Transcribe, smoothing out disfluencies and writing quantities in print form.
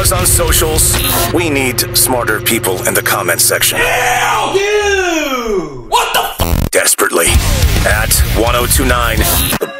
us on socials. We need smarter people in the comments section. Hell you! What the f? Desperately. At 1029